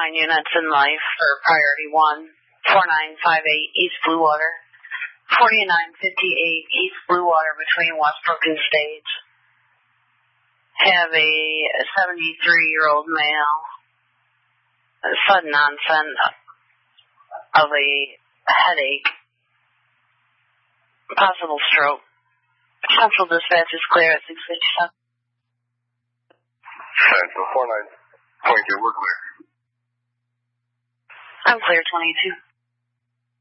units in life for priority 1, 4958 East Bluewater, 4958 East Bluewater between Westbrook and Stage. Have a 73-year-old male, a sudden onset of a headache, possible stroke. Central dispatch is clear at 657. Central 49.2, we're clear. I'm clear, 22.